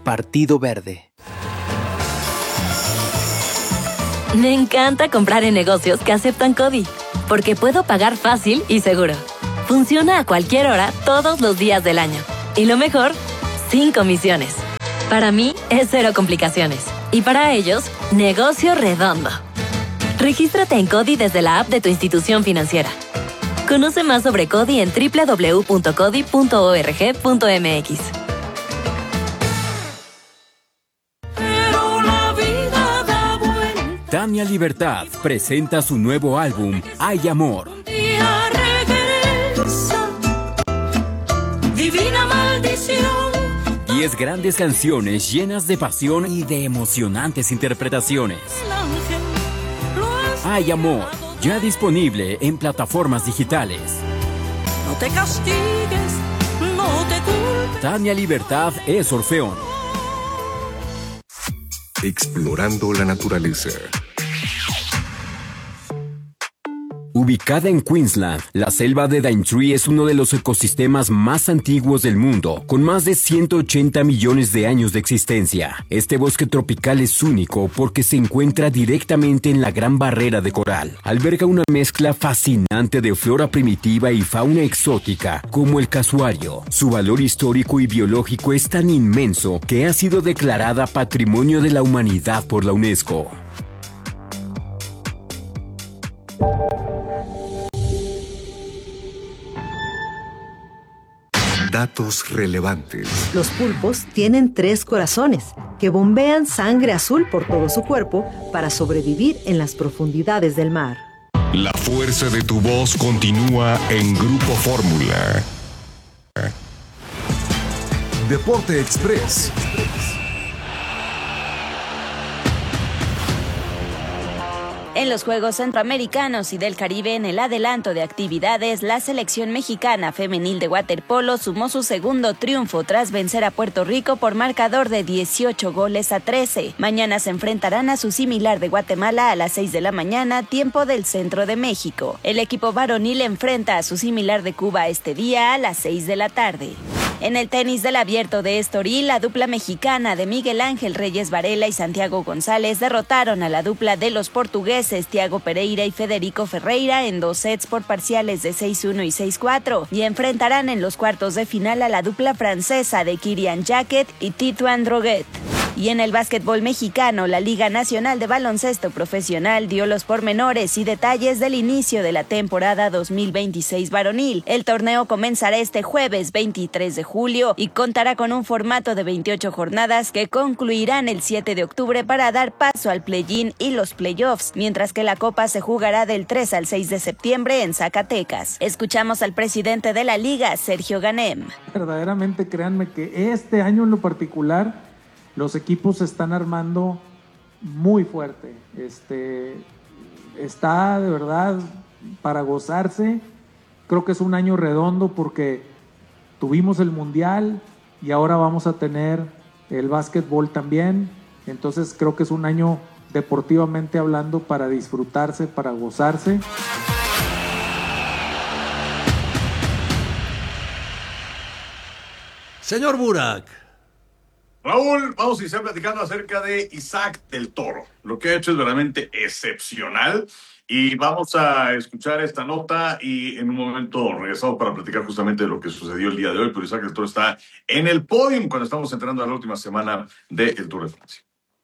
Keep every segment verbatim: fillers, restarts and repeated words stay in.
Partido Verde. Me encanta comprar en negocios que aceptan CODI, porque puedo pagar fácil y seguro. Funciona a cualquier hora, todos los días del año. Y lo mejor, sin comisiones. Para mí, es cero complicaciones. Y para ellos, negocio redondo. Regístrate en CODI desde la app de tu institución financiera. Conoce más sobre CODI en doble u doble u doble u punto codi punto org punto m x. Tania Libertad presenta su nuevo álbum, Hay Amor. Divina maldición. Diez grandes canciones llenas de pasión y de emocionantes interpretaciones. Hay Amor, ya disponible en plataformas digitales. No te castigues, no te culpes. Tania Libertad es Orfeón. Explorando la naturaleza. Ubicada en Queensland, la selva de Daintree es uno de los ecosistemas más antiguos del mundo, con más de ciento ochenta millones de años de existencia. Este bosque tropical es único porque se encuentra directamente en la Gran Barrera de Coral. Alberga una mezcla fascinante de flora primitiva y fauna exótica, como el casuario. Su valor histórico y biológico es tan inmenso que ha sido declarada Patrimonio de la Humanidad por la UNESCO. Datos relevantes. Los pulpos tienen tres corazones que bombean sangre azul por todo su cuerpo para sobrevivir en las profundidades del mar. La fuerza de tu voz continúa en Grupo Fórmula. Deporte Express. En los Juegos Centroamericanos y del Caribe, en el adelanto de actividades, la selección mexicana femenil de waterpolo sumó su segundo triunfo tras vencer a Puerto Rico por marcador de dieciocho goles a trece. Mañana se enfrentarán a su similar de Guatemala a las seis de la mañana, tiempo del centro de México. El equipo varonil enfrenta a su similar de Cuba este día a las seis de la tarde. En el tenis del Abierto de Estoril, la dupla mexicana de Miguel Ángel Reyes Varela y Santiago González derrotaron a la dupla de los portugueses Thiago Pereira y Federico Ferreira en dos sets por parciales de seis uno y seis cuatro, y enfrentarán en los cuartos de final a la dupla francesa de Kirian Jacquet y Titouan Droguet. Y en el básquetbol mexicano, la Liga Nacional de Baloncesto Profesional dio los pormenores y detalles del inicio de la temporada dos mil veintiséis varonil. El torneo comenzará este jueves veintitrés de julio y contará con un formato de veintiocho jornadas que concluirán el siete de octubre para dar paso al play-in y los playoffs, mientras que la Copa se jugará del tres al seis de septiembre en Zacatecas. Escuchamos al presidente de la Liga, Sergio Ganem. Verdaderamente, créanme que este año en lo particular los equipos se están armando muy fuerte. Este, está de verdad para gozarse. Creo que es un año redondo porque tuvimos el Mundial y ahora vamos a tener el básquetbol también. Entonces creo que es un año deportivamente hablando para disfrutarse, para gozarse. Señor Burak. Raúl, vamos a iniciar platicando acerca de Isaac del Toro. Lo que ha hecho es verdaderamente excepcional y vamos a escuchar esta nota y en un momento regresamos para platicar justamente de lo que sucedió el día de hoy, pero Isaac del Toro está en el podium cuando estamos entrando a la última semana del Tour de Francia.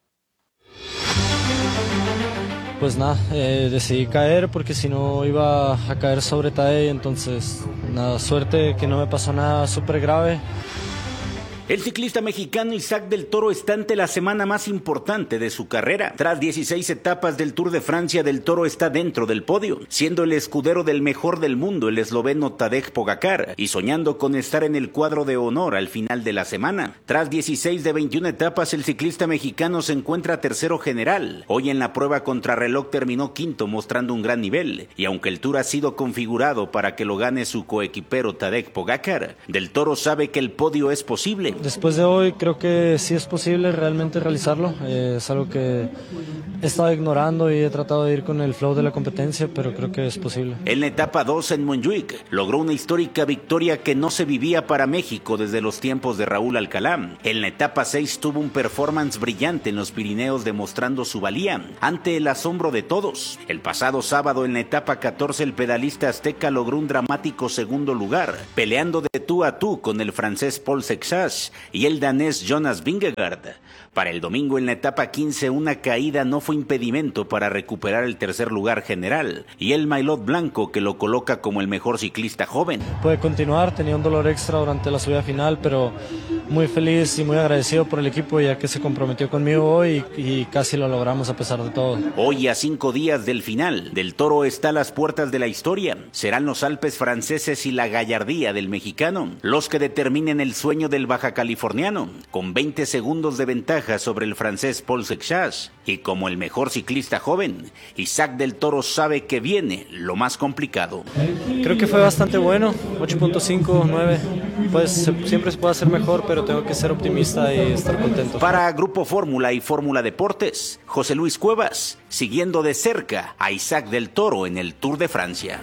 Pues nada, eh, decidí caer porque si no iba a caer sobre Tadej, entonces nada, suerte que no me pasó nada súper grave. El ciclista mexicano Isaac del Toro está ante la semana más importante de su carrera. Tras dieciséis etapas del Tour de Francia, del Toro está dentro del podio, siendo el escudero del mejor del mundo, el esloveno Tadej Pogačar, y soñando con estar en el cuadro de honor al final de la semana. Tras dieciséis de veintiuna etapas, el ciclista mexicano se encuentra tercero general. Hoy en la prueba contrarreloj terminó quinto, mostrando un gran nivel, y aunque el Tour ha sido configurado para que lo gane su coequipero Tadej Pogačar, del Toro sabe que el podio es posible. Después de hoy creo que sí es posible realmente realizarlo, eh, es algo que He estado ignorando y he tratado de ir con el flow de la competencia, pero creo que es posible. En la etapa dos en Montjuic logró una histórica victoria que no se vivía para México desde los tiempos de Raúl Alcalá. En la etapa seis tuvo un performance brillante en los Pirineos, demostrando su valía ante el asombro de todos. El pasado sábado en la etapa catorce el pedalista azteca logró un dramático segundo lugar, peleando de tú a tú con el francés Paul Seixas y el danés Jonas Vingegaard. Para el domingo en la etapa quince una caída no fue impedimento para recuperar el tercer lugar general y el maillot blanco que lo coloca como el mejor ciclista joven. Puede continuar, tenía un dolor extra durante la subida final, pero muy feliz y muy agradecido por el equipo ya que se comprometió conmigo hoy y, y casi lo logramos a pesar de todo. Hoy, a cinco días del final, Del Toro está a las puertas de la historia. Serán los Alpes franceses y la gallardía del mexicano los que determinen el sueño del baja californiano, con veinte segundos de ventaja sobre el francés Paul Seixas. Y como el mejor ciclista joven, Isaac Del Toro sabe que viene lo más complicado. Creo que fue bastante bueno, ocho punto cinco, nueve. Pues siempre se puede hacer mejor, pero tengo que ser optimista y estar contento. Para Grupo Fórmula y Fórmula Deportes, José Luis Cuevas, siguiendo de cerca a Isaac Del Toro en el Tour de Francia.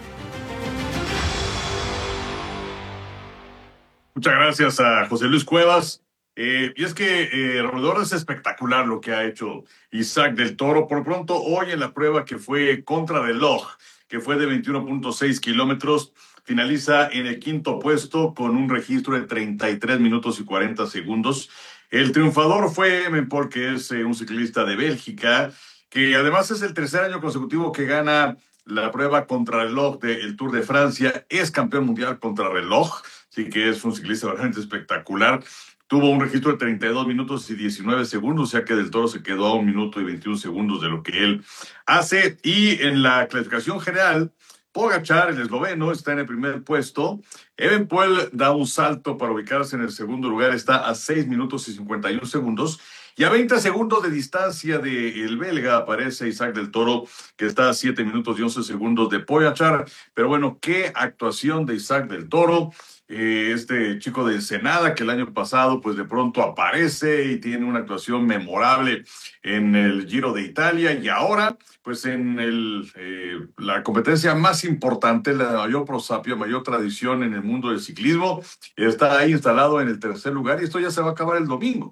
Muchas gracias a José Luis Cuevas. Eh, y es que, eh, Roedor, es espectacular lo que ha hecho Isaac Del Toro. Por pronto, hoy en la prueba que fue contrarreloj, que fue de veintiuno punto seis kilómetros, finaliza en el quinto puesto con un registro de treinta y tres minutos y cuarenta segundos. El triunfador fue Emen Paul, que es eh, un ciclista de Bélgica, que además es el tercer año consecutivo que gana la prueba contrarreloj del Tour de Francia. Es campeón mundial contrarreloj, así que es un ciclista realmente espectacular. Tuvo un registro de treinta y dos minutos y diecinueve segundos, o sea que Del Toro se quedó a un minuto y veintiún segundos de lo que él hace. Y en la clasificación general, Pogačar, el esloveno, está en el primer puesto. Evan Poel da un salto para ubicarse en el segundo lugar, está a seis minutos y cincuenta y un segundos. Y a veinte segundos de distancia del belga aparece Isaac Del Toro, que está a siete minutos y once segundos de Pogačar. Pero bueno, qué actuación de Isaac Del Toro. Eh, este chico de Ensenada que el año pasado pues de pronto aparece y tiene una actuación memorable en el Giro de Italia, y ahora pues en el, eh, la competencia más importante, la mayor prosapia, mayor tradición en el mundo del ciclismo, está ahí instalado en el tercer lugar, y esto ya se va a acabar el domingo.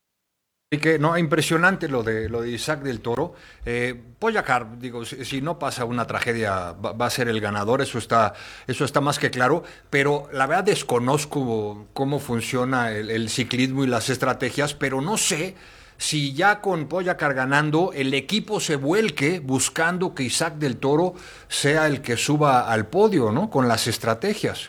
Así que no, impresionante lo de lo de Isaac Del Toro. Eh, Pogačar, digo, si, si no pasa una tragedia, va, va a ser el ganador, eso está, eso está más que claro, pero la verdad desconozco cómo funciona el, el ciclismo y las estrategias, pero no sé si ya con Pogačar ganando, el equipo se vuelque buscando que Isaac Del Toro sea el que suba al podio, ¿no? Con las estrategias.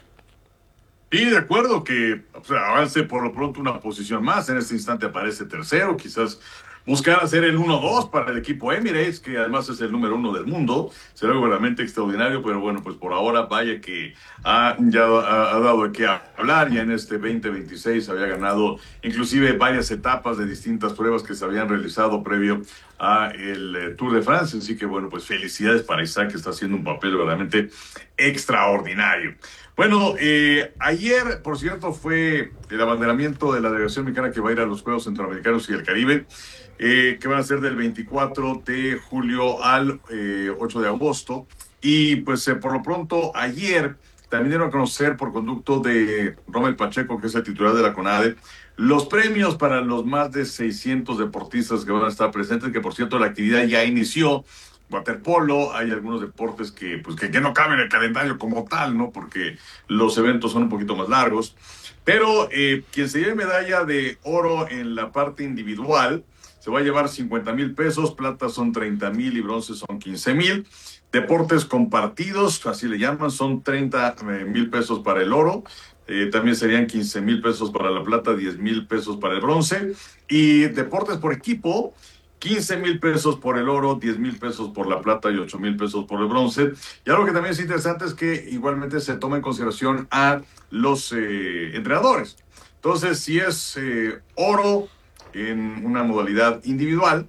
Sí, de acuerdo que o sea, avance por lo pronto una posición más. En este instante aparece tercero, quizás buscar hacer el uno dos para el equipo Emirates, que además es el número uno del mundo. Será algo realmente extraordinario, pero bueno, pues por ahora vaya que ha, ya ha, ha dado de qué hablar. Ya en este veinte veintiséis había ganado inclusive varias etapas de distintas pruebas que se habían realizado previo a el eh, Tour de Francia. Así que bueno, pues felicidades para Isaac, que está haciendo un papel realmente extraordinario. Bueno, eh, ayer, por cierto, fue el abanderamiento de la delegación mexicana que va a ir a los Juegos Centroamericanos y el Caribe, eh, que van a ser del veinticuatro de julio al eh, ocho de agosto. Y pues eh, por lo pronto, ayer también dieron a conocer por conducto de Rommel Pacheco, que es el titular de la CONADE, los premios para los más de seiscientos deportistas que van a estar presentes, que por cierto la actividad ya inició. Waterpolo, hay algunos deportes que, pues, que, que no caben en el calendario como tal, ¿no? Porque los eventos son un poquito más largos. Pero eh, quien se lleve medalla de oro en la parte individual se va a llevar cincuenta mil pesos, plata son treinta mil y bronce son quince mil. Deportes compartidos, así le llaman, son treinta mil pesos para el oro. Eh, también serían quince mil pesos para la plata, diez mil pesos para el bronce. Y deportes por equipo, quince mil pesos por el oro, diez mil pesos por la plata y ocho mil pesos por el bronce. Y algo que también es interesante es que igualmente se toma en consideración a los eh, entrenadores. Entonces, si es eh, oro en una modalidad individual,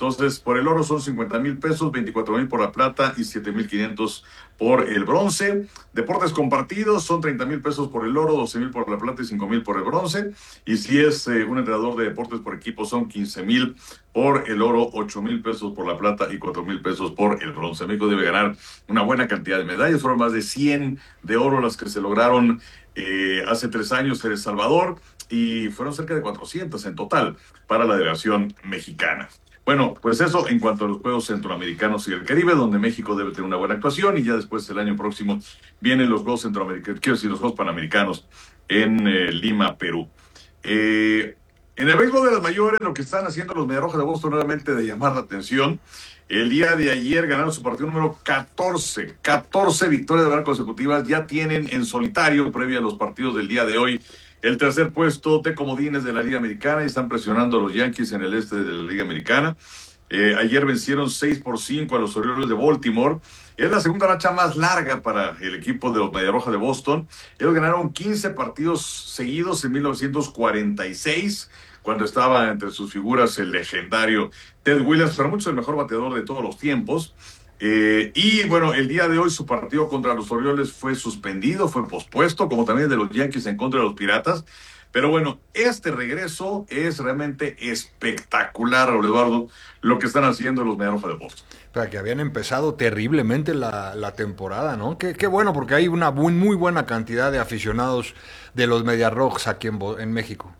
Entonces, por el oro son cincuenta mil pesos, veinticuatro mil por la plata y siete mil quinientos por el bronce. Deportes compartidos son treinta mil pesos por el oro, doce mil por la plata y cinco mil por el bronce. Y si es eh, un entrenador de deportes por equipo, son quince mil por el oro, ocho mil pesos por la plata y cuatro mil pesos por el bronce. México debe ganar una buena cantidad de medallas. Fueron más de cien de oro las que se lograron eh, hace tres años en El Salvador y fueron cerca de cuatrocientas en total para la delegación mexicana. Bueno, pues eso en cuanto a los Juegos Centroamericanos y el Caribe, donde México debe tener una buena actuación, y ya después el año próximo vienen los Juegos Centroamericanos, quiero decir, los Juegos Panamericanos en eh, Lima, Perú. Eh, en el béisbol de las mayores, lo que están haciendo los Mediarrojas de Boston realmente de llamar la atención. El día de ayer ganaron su partido número catorce, catorce victorias de manera consecutivas, ya tienen en solitario, previa a los partidos del día de hoy, el tercer puesto de comodines de la Liga Americana y están presionando a los Yankees en el este de la Liga Americana. Eh, ayer vencieron seis por cinco a los Orioles de Baltimore. Es la segunda racha más larga para el equipo de los Mediarrojas de Boston. Ellos ganaron quince partidos seguidos en mil novecientos cuarenta y seis, cuando estaba entre sus figuras el legendario Ted Williams, para muchos el mejor bateador de todos los tiempos. Eh, y bueno, el día de hoy su partido contra los Orioles fue suspendido, fue pospuesto, como también el de los Yankees en contra de los Piratas. Pero bueno, este regreso es realmente espectacular, Eduardo, lo que están haciendo los Mediarrojas de Boston. Para que habían empezado terriblemente la, la temporada, ¿no? Qué, qué bueno, porque hay una muy, muy buena cantidad de aficionados de los Mediarrojas aquí en, en México.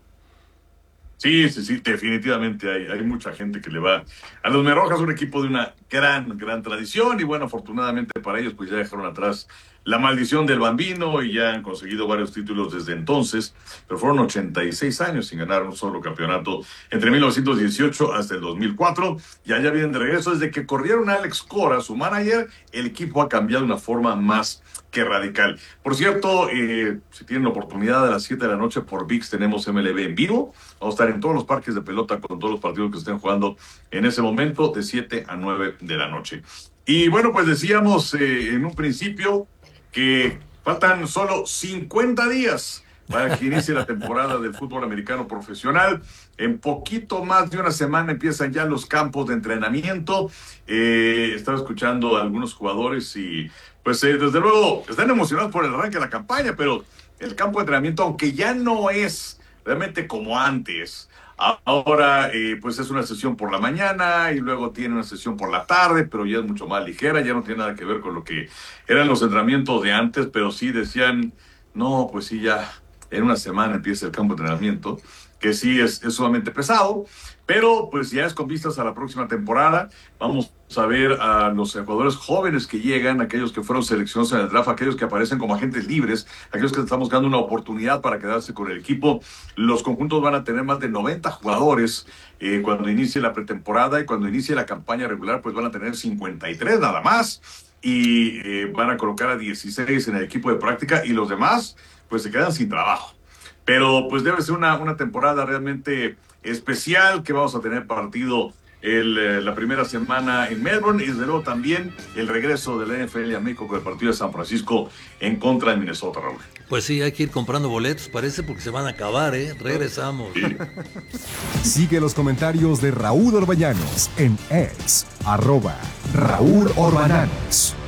Sí, sí, sí, definitivamente hay, hay mucha gente que le va a los Mediarrojas, un equipo de una gran, gran tradición, y bueno, afortunadamente para ellos pues ya dejaron atrás la maldición del Bambino y ya han conseguido varios títulos desde entonces, pero fueron ochenta y seis años sin ganar un solo campeonato entre mil novecientos dieciocho hasta el dos mil cuatro, y allá vienen de regreso. Desde que corrieron a Alex Cora, su manager, el equipo ha cambiado de una forma más que radical. Por cierto, eh, si tienen la oportunidad, a las siete de la noche por V I X tenemos M L B en vivo. Vamos a estar en todos los parques de pelota con todos los partidos que estén jugando en ese momento, de siete a nueve de la noche. Y bueno, pues decíamos eh, en un principio que faltan solo cincuenta días para que inicie la temporada del fútbol americano profesional. En poquito más de una semana empiezan ya los campos de entrenamiento. Eh, estaba escuchando a algunos jugadores y pues eh, desde luego están emocionados por el arranque de la campaña, pero el campo de entrenamiento, aunque ya no es realmente como antes, ahora eh, pues es una sesión por la mañana y luego tiene una sesión por la tarde, pero ya es mucho más ligera, ya no tiene nada que ver con lo que eran los entrenamientos de antes, pero sí decían, no, pues sí, ya en una semana empieza el campo de entrenamiento, que sí es, es sumamente pesado, pero pues ya es con vistas a la próxima temporada. Vamos a ver a los jugadores jóvenes que llegan, aquellos que fueron seleccionados en el draft, aquellos que aparecen como agentes libres, aquellos que están buscando una oportunidad para quedarse con el equipo. Los conjuntos van a tener más de noventa jugadores eh, cuando inicie la pretemporada, y cuando inicie la campaña regular pues van a tener cincuenta y tres nada más, y eh, van a colocar a dieciséis en el equipo de práctica, y los demás pues se quedan sin trabajo. Pero pues debe ser una, una temporada realmente especial, que vamos a tener partido el, eh, la primera semana en Melbourne, y desde luego también el regreso de la N F L a México con el partido de San Francisco en contra de Minnesota, Raúl. Pues sí, hay que ir comprando boletos, parece, porque se van a acabar, ¿eh? Regresamos. Sí. Sigue los comentarios de Raúl Orbañanos en X, arroba Raúl Orbañanos.